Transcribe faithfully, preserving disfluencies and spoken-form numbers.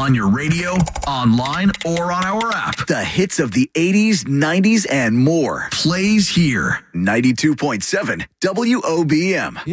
on your radio, online, or on our app. The hits of the eighties, nineties, and more. Plays here. ninety-two point seven W O B M.